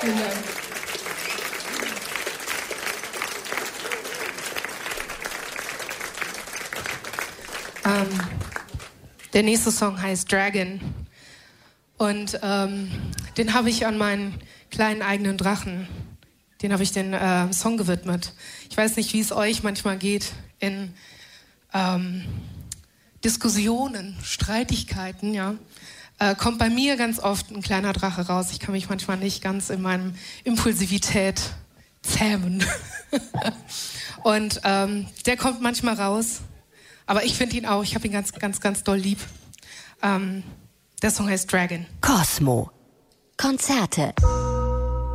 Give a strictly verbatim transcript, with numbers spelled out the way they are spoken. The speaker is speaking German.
Vielen Dank. Ähm, der nächste Song heißt Dragon. Und ähm, den habe ich an meinen kleinen eigenen Drachen, den habe ich den äh, Song gewidmet. Ich weiß nicht, wie es euch manchmal geht in ähm, Diskussionen, Streitigkeiten, ja. Äh, kommt bei mir ganz oft ein kleiner Drache raus. Ich kann mich manchmal nicht ganz in meinem Impulsivität zähmen. Und ähm, der kommt manchmal raus. Aber ich finde ihn auch, ich habe ihn ganz, ganz, ganz doll lieb. Ähm, der Song heißt Dragon. Kosmo. Konzerte.